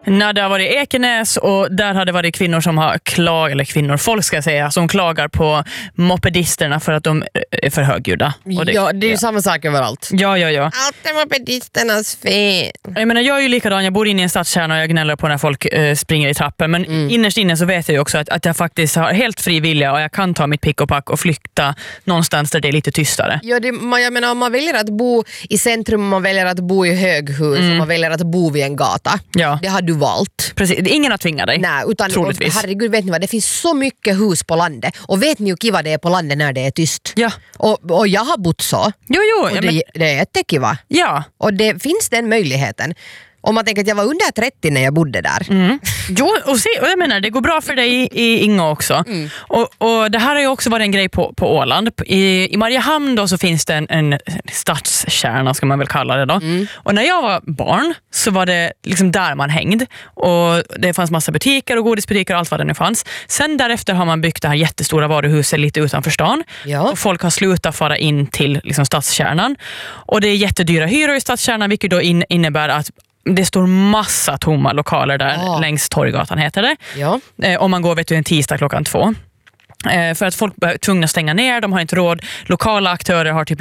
När det har varit Ekenäs och där hade varit kvinnor som har folk ska säga, som klagar på mopedisterna för att de är för högljudda. Och det är ju samma sak överallt. Ja. Allt är mopedisternas fel. Jag menar, jag är ju likadan, jag bor inne i en stadskärna och jag gnäller på när folk springer i trappor. Men innerst inne så vet jag ju också att jag faktiskt har helt fri vilja och jag kan ta mitt pick och pack och flytta någonstans där det är lite tystare. Ja, jag menar, om man väljer att bo i centrum, om man väljer att bo i höghus, om man väljer att bo vid en gata. Ja. Det har du valt. Precis, ingen att tvinga dig. Nej, utan herregud, vet ni vad, det finns så mycket hus på landet. Och vet ni hur kiva det är på landet när det är tyst? Ja. Och jag har bott så. Jo. Och det är jättekiva. Ja. Och det finns den möjligheten. Om man tänker att jag var under 30 när jag bodde där. Jo, och jag menar, det går bra för dig i Ingo också. Och det här har ju också varit en grej på Åland. I Mariehamn då så finns det en stadskärna, ska man väl kalla det då. Och när jag var barn så var det liksom där man hängde. Och det fanns massa butiker och godisbutiker och allt vad det nu fanns. Sen därefter har man byggt det här jättestora varuhuset lite utanför stan. Ja. Och folk har slutat fara in till liksom stadskärnan. Och det är jättedyra hyror i stadskärnan, vilket då innebär att det står massa tomma lokaler där längs Torggatan heter det. Ja. Om man går en tisdag 2:00. För att folk är tvungna att stänga ner, de har inte råd. Lokala aktörer har typ